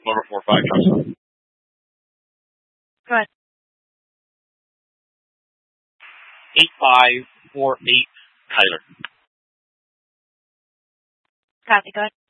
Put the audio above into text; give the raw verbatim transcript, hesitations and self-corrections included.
Number four five, Johnson. Go ahead. Eight five four eight, Tyler. Copy. Go ahead.